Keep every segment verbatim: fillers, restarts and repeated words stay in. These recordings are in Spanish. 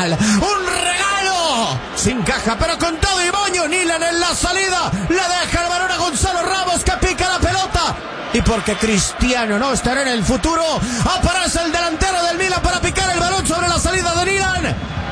Portugal. Un regalo. Sin caja, pero con todo y moño. Nilan en la salida. Le deja el balón a Gonzalo Ramos, que pica la pelota. Y porque Cristiano no estará en el futuro, aparece el delantero del Milan para picar el balón sobre la salida de Nilan.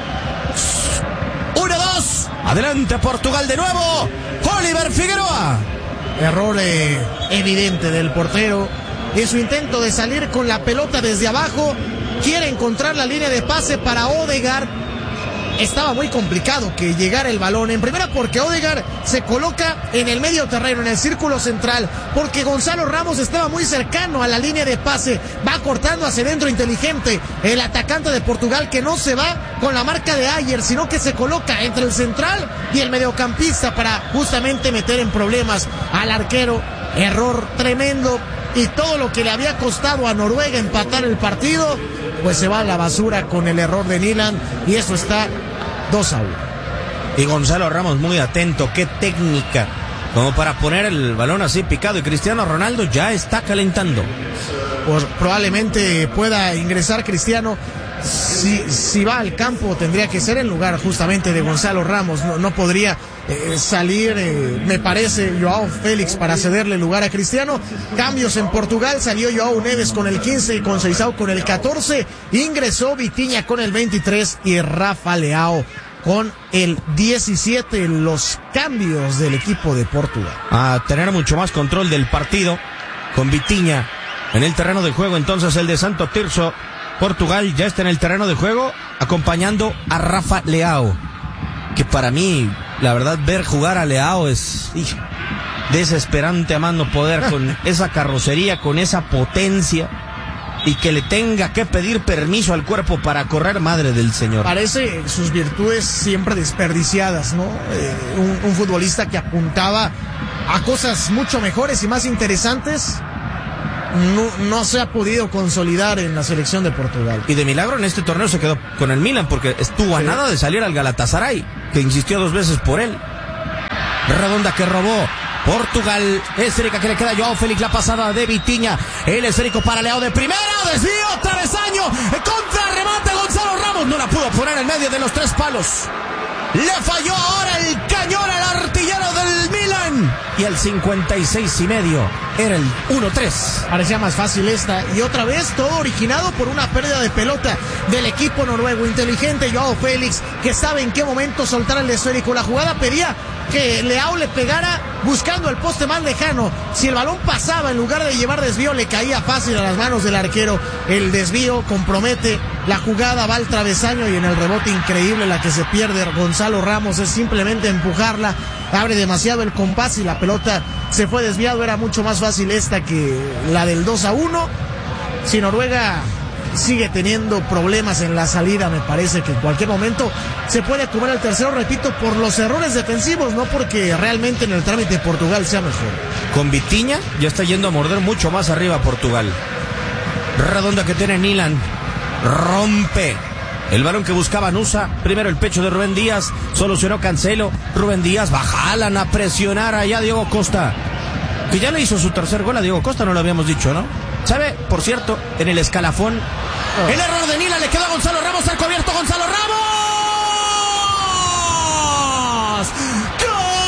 uno dos. Adelante Portugal de nuevo. Oliver Figueroa. Error eh, evidente del portero. En su intento de salir con la pelota desde abajo, quiere encontrar la línea de pase para Odegaard. Estaba muy complicado que llegara el balón. En primera porque Odegaard se coloca en el medio terreno, en el círculo central, porque Gonzalo Ramos estaba muy cercano a la línea de pase. Va cortando hacia adentro inteligente el atacante de Portugal, que no se va con la marca de Ayer, sino que se coloca entre el central y el mediocampista para justamente meter en problemas al arquero. Error tremendo. Y todo lo que le había costado a Noruega empatar el partido, pues se va a la basura con el error de Nilan. Y eso está dos a uno. Y Gonzalo Ramos muy atento. Qué técnica, como para poner el balón así picado. Y Cristiano Ronaldo ya está calentando. Pues probablemente pueda ingresar Cristiano. Si, si va al campo, tendría que ser en lugar justamente de Gonzalo Ramos. No, no podría eh, salir, eh, me parece, Joao Félix para cederle lugar a Cristiano. Cambios en Portugal. Salió Joao Neves con el quince y Conceição con el catorce. Ingresó Vitinha con el veintitrés y Rafa Leao con el diecisiete. Los cambios del equipo de Portugal. A tener mucho más control del partido con Vitinha en el terreno de juego. Entonces el de Santo Tirso. Portugal ya está en el terreno de juego acompañando a Rafa Leao, que para mí, la verdad, ver jugar a Leao es hijo, desesperante a más no poder, con esa carrocería, con esa potencia, y que le tenga que pedir permiso al cuerpo para correr, madre del señor. Parece sus virtudes siempre desperdiciadas, ¿no? Eh, un, un futbolista que apuntaba a cosas mucho mejores y más interesantes. No, no se ha podido consolidar en la selección de Portugal. Y de milagro en este torneo se quedó con el Milan, porque estuvo a sí. nada de salir al Galatasaray, que insistió dos veces por él. Redonda que robó Portugal. Esférica que le queda a Joao Félix, la pasada de Vitinha. El esférico para Leao de primera, desvío, travesaño, contra remate Gonzalo Ramos. No la pudo poner en medio de los tres palos. Le falló ahora el cañón al artillero del Milan. Y el cincuenta y seis y medio era el uno tres. Parecía más fácil esta. Y otra vez todo originado por una pérdida de pelota del equipo noruego. Inteligente Joao Félix, que sabe en qué momento soltar el esférico. La jugada pedía que Leao le pegara buscando el poste más lejano. Si el balón pasaba, en lugar de llevar desvío, le caía fácil a las manos del arquero. El desvío compromete la jugada, va al travesaño y en el rebote increíble la que se pierde Gonzalo Ramos es simplemente empujarla. Abre demasiado el compás y la pelota se fue desviado. Era mucho más fácil esta que la del dos a uno. Si Noruega sigue teniendo problemas en la salida, me parece que en cualquier momento se puede comer el tercero, repito, por los errores defensivos, no porque realmente en el trámite Portugal sea mejor. Con Vitinha ya está yendo a morder mucho más arriba Portugal. Redonda que tiene Nilan, rompe el balón que buscaba Nusa. Primero el pecho de Rubén Díaz, solucionó Cancelo. Rubén Díaz, bajalan a presionar allá Diego Costa, que ya le hizo su tercer gol a Diego Costa, no lo habíamos dicho, ¿no? ¿Sabe? Por cierto, en el escalafón, oh. el error de Nilan, le queda a Gonzalo Ramos al cubierto.